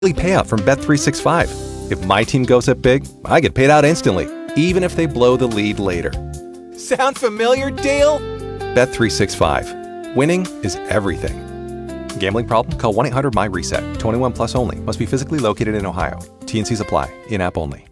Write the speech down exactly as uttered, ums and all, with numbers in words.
payout from Bet three sixty-five. If my team goes up big, I get paid out instantly, even if they blow the lead later. Sound familiar, Dale? Bet three sixty-five. Winning is everything. Gambling problem? Call one eight hundred M Y RESET. twenty-one plus only. Must be physically located in Ohio. T and Cs apply. In-app only.